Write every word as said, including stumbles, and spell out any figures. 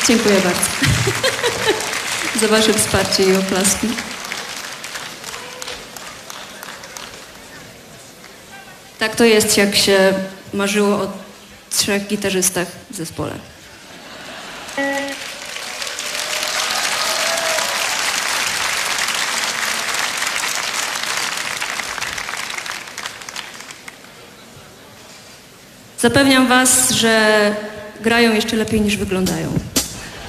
Dziękuję bardzo za wasze wsparcie i oklaski. Tak to jest, jak się marzyło o trzech gitarzystach w zespole. Zapewniam was, że grają jeszcze lepiej niż wyglądają.